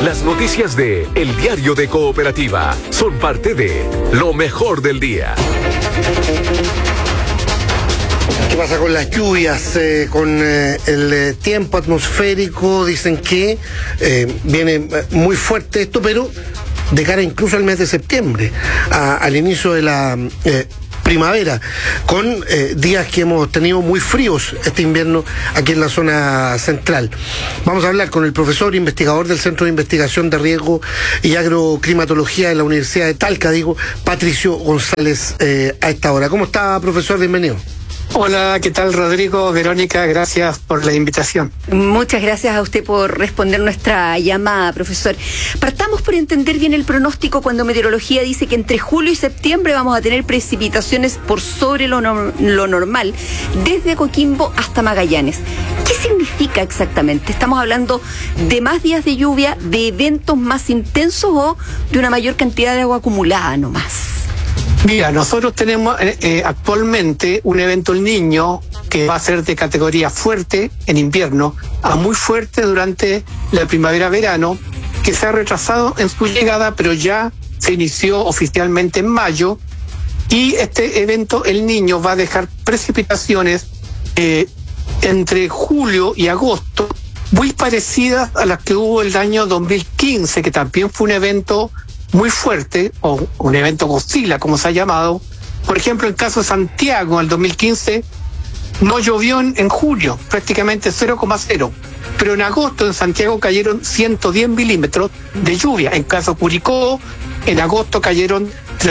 Las noticias de El Diario de Cooperativa son parte de lo mejor del día. ¿Qué pasa con las lluvias, con el tiempo atmosférico? Dicen que viene muy fuerte esto, pero de cara incluso al mes de septiembre, al inicio de la primavera, con días que hemos tenido muy fríos este invierno aquí en la zona central. Vamos a hablar con el profesor investigador del Centro de Investigación de Riesgo y Agroclimatología de la Universidad de Talca, Patricio González, a esta hora. ¿Cómo está, profesor? Bienvenido. Hola, ¿qué tal, Rodrigo? Verónica, gracias por la invitación. Muchas gracias a usted por responder nuestra llamada, profesor. Partamos por entender bien el pronóstico cuando meteorología dice que entre julio y septiembre vamos a tener precipitaciones por sobre lo normal, desde Coquimbo hasta Magallanes. ¿Qué significa exactamente? ¿Estamos hablando de más días de lluvia, de eventos más intensos o de una mayor cantidad de agua acumulada nomás? Mira, nosotros tenemos actualmente un evento El Niño que va a ser de categoría fuerte en invierno a muy fuerte durante la primavera-verano, que se ha retrasado en su llegada, pero ya se inició oficialmente en mayo, y este evento El Niño va a dejar precipitaciones entre julio y agosto muy parecidas a las que hubo el año 2015, que también fue un evento muy fuerte, o un evento Godzilla, como se ha llamado. Por ejemplo, en el caso de Santiago, en el 2015, no llovió en julio, prácticamente 0,0. Pero en agosto en Santiago cayeron 110 milímetros de lluvia. En caso de Curicó, en agosto cayeron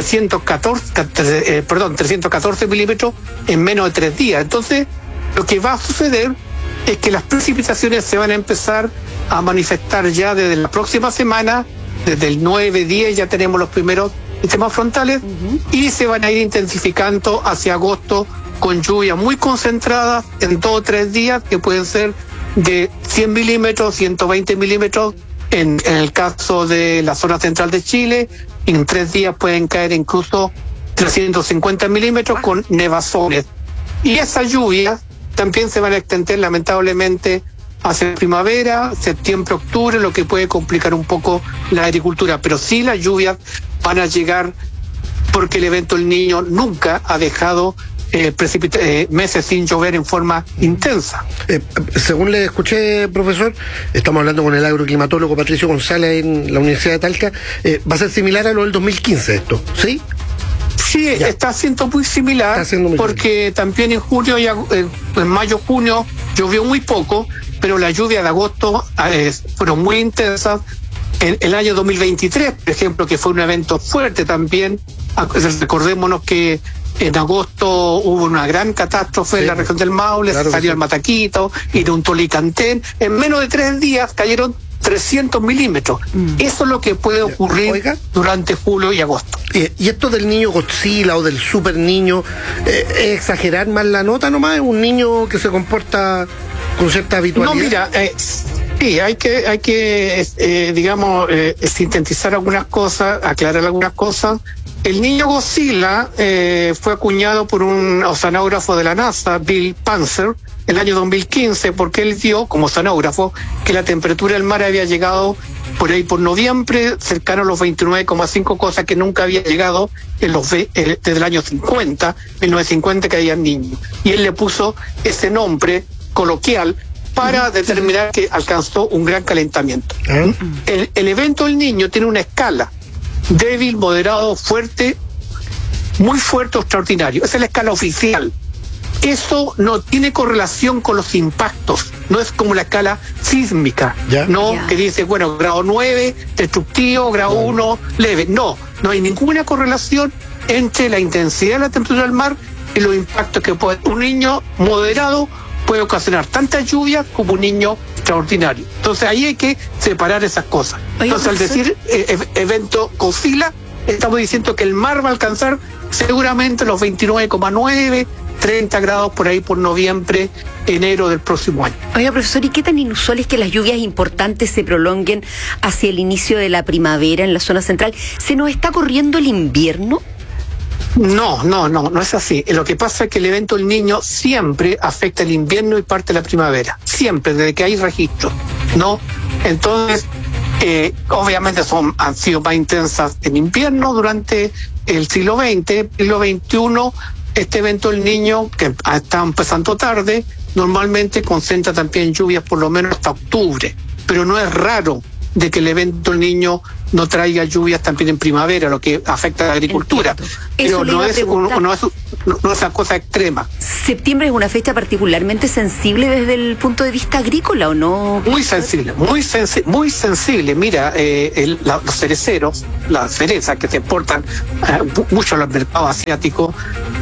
314 milímetros en menos de 3 días. Entonces, lo que va a suceder es que las precipitaciones se van a empezar a manifestar ya desde la próxima semana. Desde el 9-10 ya tenemos los primeros sistemas frontales, y se van a ir intensificando hacia agosto con lluvias muy concentradas en 2 o 3 días, que pueden ser de 100 milímetros, 120 milímetros en el caso de la zona central de Chile. En 3 días pueden caer incluso 350 milímetros con nevazones. Y esas lluvias también se van a extender lamentablemente hacia primavera, septiembre, octubre, lo que puede complicar un poco la agricultura. Pero sí, las lluvias van a llegar porque el evento El Niño nunca ha dejado meses sin llover en forma intensa. Según le escuché, profesor, estamos hablando con el agroclimatólogo Patricio González en la Universidad de Talca, va a ser similar a lo del 2015 esto, ¿sí? Sí, ya. Está siendo muy similar, porque también en julio y en mayo, junio llovió muy poco, pero las lluvias de agosto fueron muy intensas. En el año 2023, por ejemplo, que fue un evento fuerte también, recordémonos que en agosto hubo una gran catástrofe en la región del Maule, claro, salió el Mataquito, y de un Tolicantén. En menos de 3 días cayeron 300 milímetros. Eso es lo que puede ocurrir durante julio y agosto. ¿Y esto del niño Godzilla o del super niño, es exagerar más la nota nomás? ¿Es un niño que se comporta con cierta habitualidad? No, mira, sí, hay que sintetizar algunas cosas, aclarar algunas cosas. El niño Godzilla fue acuñado por un oceanógrafo de la NASA, Bill Panzer, el año 2015, porque él vio, como oceanógrafo, que la temperatura del mar había llegado por ahí por noviembre cercano a los 29,5, cosa que nunca había llegado desde el año 1950, que había niños. Y él le puso ese nombre coloquial para determinar que alcanzó un gran calentamiento. El evento El Niño tiene una escala: débil, moderado, fuerte, muy fuerte o extraordinario. Esa es la escala oficial. Eso no tiene correlación con los impactos, no es como la escala sísmica, que dice, bueno, grado 9, destructivo, grado 1, leve. No hay ninguna correlación entre la intensidad de la temperatura del mar y los impactos que puede. Un niño moderado puede ocasionar tanta lluvia como un niño extraordinario. Entonces ahí hay que separar esas cosas. Entonces, al decir evento Godzilla, estamos diciendo que el mar va a alcanzar seguramente los 29,9, 30 grados por ahí por noviembre, enero del próximo año. Oiga, profesor, ¿y qué tan inusual es que las lluvias importantes se prolonguen hacia el inicio de la primavera en la zona central? ¿Se nos está corriendo el invierno? No es así. Lo que pasa es que el evento El Niño siempre afecta el invierno y parte de la primavera. Siempre, desde que hay registros, ¿no? Entonces, Obviamente han sido más intensas en invierno durante el siglo XX, siglo XXI. Este evento del Niño, que está empezando tarde, normalmente concentra también lluvias por lo menos hasta octubre, pero no es raro de que el evento del Niño no traiga lluvias también en primavera, lo que afecta a la agricultura. Pero no es una cosa extrema. ¿Septiembre es una fecha particularmente sensible desde el punto de vista agrícola o no? Muy sensible, muy sensible. Mira, los cereceros, las cerezas que se exportan mucho a los mercados asiáticos,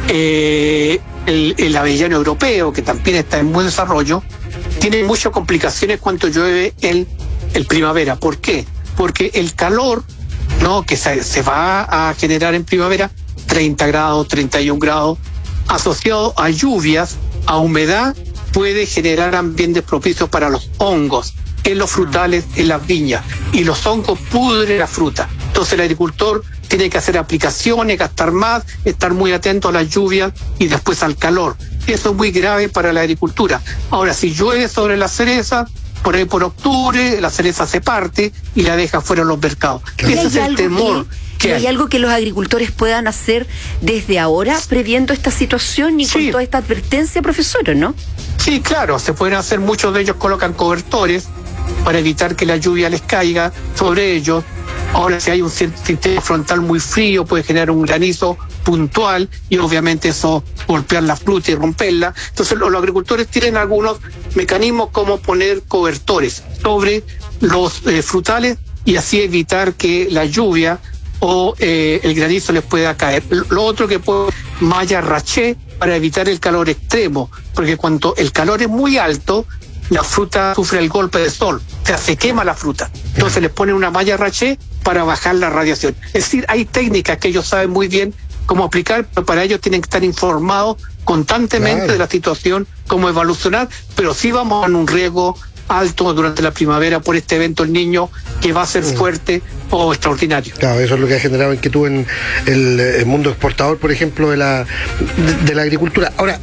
el avellano europeo, que también está en buen desarrollo, tiene muchas complicaciones cuando llueve el primavera. ¿Por qué? Porque el calor, ¿no?, que se va a generar en primavera, 30 grados, 31 grados, asociado a lluvias, a humedad, puede generar ambientes propicios para los hongos en los frutales, en las viñas, y los hongos pudren la fruta. Entonces el agricultor tiene que hacer aplicaciones, gastar más, estar muy atento a las lluvias y después al calor. Eso es muy grave para la agricultura. Ahora, si llueve sobre la cereza, por ahí por octubre, la cereza se parte y la deja fuera de los mercados. Ese es el temor. ¿Hay algo que los agricultores puedan hacer desde ahora, previendo esta situación y con toda esta advertencia, profesor, o no? Sí, claro, se pueden hacer. Muchos de ellos colocan cobertores para evitar que la lluvia les caiga sobre ellos. Ahora, si hay un sistema frontal muy frío, puede generar un granizo puntual y obviamente eso golpear la fruta y romperla. Entonces los agricultores tienen algunos mecanismos como poner cobertores sobre los frutales y así evitar que la lluvia o el granizo les pueda caer. Lo otro que puede malla raché para evitar el calor extremo, porque cuando el calor es muy alto, la fruta sufre el golpe de sol, o sea, se quema la fruta. Entonces les ponen una malla raché para bajar la radiación. Es decir, hay técnicas que ellos saben muy bien cómo aplicar, pero para ello tienen que estar informados constantemente de la situación, cómo evolucionar, pero sí vamos a un riesgo alto durante la primavera por este evento el Niño, que va a ser fuerte o extraordinario. Claro, eso es lo que ha generado inquietud en el mundo exportador, por ejemplo, de la agricultura. Ahora,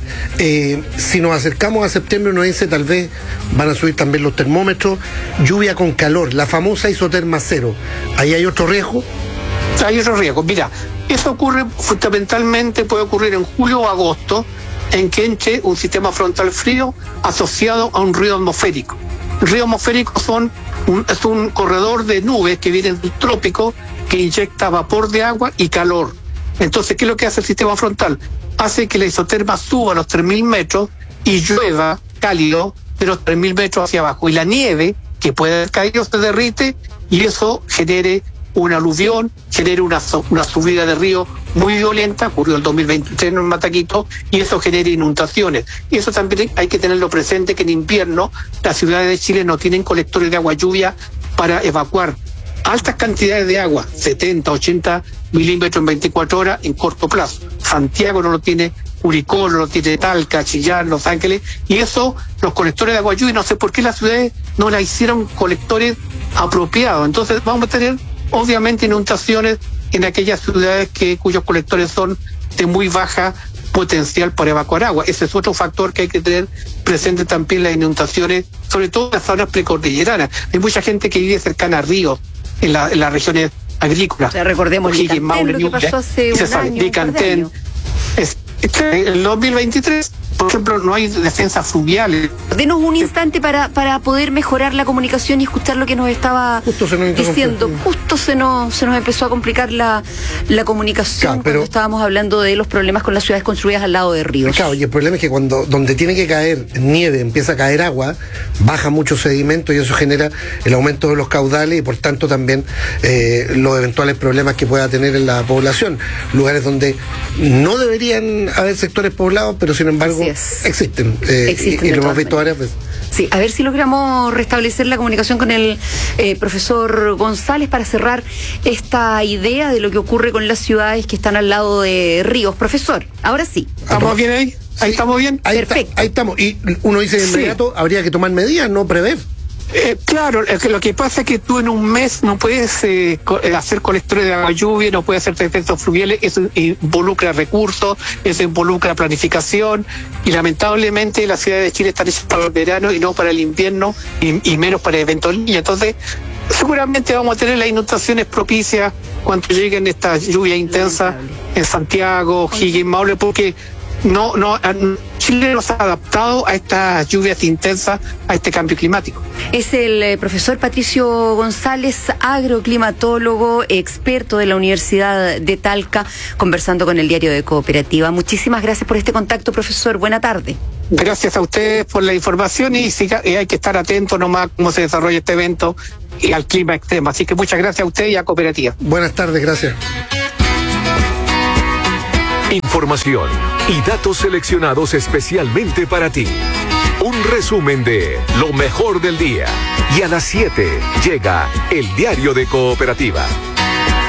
si nos acercamos a septiembre, uno dice, tal vez van a subir también los termómetros, lluvia con calor, la famosa isoterma cero. ¿Ahí hay otro riesgo? Hay otro riesgo. Mira, eso ocurre fundamentalmente, puede ocurrir en julio o agosto, en que entre un sistema frontal frío asociado a un ruido atmosférico. El ruido atmosférico es un corredor de nubes que vienen del trópico, que inyecta vapor de agua y calor. Entonces, ¿qué es lo que hace el sistema frontal? Hace que la isoterma suba a los 3.000 metros y llueva cálido de los 3.000 metros hacia abajo. Y la nieve que puede haber caído se derrite y eso genere un aluvión, genera una subida de río muy violenta, ocurrió el 2023 en Mataquito, y eso genera inundaciones. Y eso también hay que tenerlo presente, que en invierno las ciudades de Chile no tienen colectores de agua lluvia para evacuar altas cantidades de agua, 70, 80 milímetros en 24 horas en corto plazo. Santiago no lo tiene, Curicó no lo tiene, Talca, Chillán, Los Ángeles, y eso, los colectores de agua lluvia, no sé por qué las ciudades no la hicieron colectores apropiados. Entonces vamos a tener obviamente inundaciones en aquellas ciudades cuyos colectores son de muy baja potencial para evacuar agua. Ese es otro factor que hay que tener presente también, las inundaciones, sobre todo en las zonas precordilleranas. Hay mucha gente que vive cercana a ríos en las regiones agrícolas. O sea, recordemos Licantén, lo que pasó hace un año. El 2023, por ejemplo, no hay defensas fluviales. Denos un instante para poder mejorar la comunicación y escuchar lo que nos estaba diciendo. Justo se nos empezó a complicar la comunicación cuando estábamos hablando de los problemas con las ciudades construidas al lado de ríos. Claro, y el problema es que donde tiene que caer nieve, empieza a caer agua, baja mucho sedimento y eso genera el aumento de los caudales y por tanto también los eventuales problemas que pueda tener en la población. Lugares donde no deberían haber sectores poblados, pero sin embargo existen y lo hemos visto varias veces. Sí, a ver si logramos restablecer la comunicación con el profesor González para cerrar esta idea de lo que ocurre con las ciudades que están al lado de ríos. Profesor, ahora sí. ¿Estamos bien ahí? ¿Ahí estamos bien? Perfecto. Ahí estamos. Y uno dice de inmediato, habría que tomar medidas, no prever. Claro, lo que pasa es que tú en un mes no puedes hacer colectores de agua lluvia, no puedes hacer defensas fluviales, eso involucra recursos, eso involucra planificación, y lamentablemente las ciudades de Chile están hechas para el verano y no para el invierno, y menos para eventos del Niño. Entonces, seguramente vamos a tener las inundaciones propicias cuando lleguen estas lluvias intensas en Santiago, Higgins, Maule, porque Chile no se ha adaptado a estas lluvias intensas, a este cambio climático. Es el profesor Patricio González, agroclimatólogo, experto de la Universidad de Talca, conversando con el Diario de Cooperativa. Muchísimas gracias por este contacto, profesor. Buena tarde. Gracias a ustedes por la información y hay que estar atentos nomás cómo se desarrolla este evento y al clima extremo. Así que muchas gracias a ustedes y a Cooperativa. Buenas tardes, gracias. Información y datos seleccionados especialmente para ti. Un resumen de lo mejor del día. Y a las 7 llega el Diario de Cooperativa.